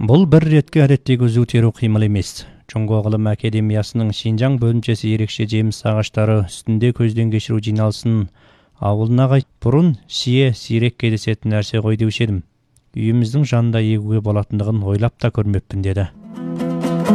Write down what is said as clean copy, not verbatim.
Бұл бір ретке әдеттегі үзу теру қимыл емес. Чоңго ғылым академиясының Шинжаң бөлімшесі ерекше жеміс ағаштары үстінде көзден кешіру жиналысын ауылына қайт. Бұрын сирек кездесетін нәрсе ғой деуші едім. Үйіміздің жанында егуге болатындығын ойлап та көрмеппін деді.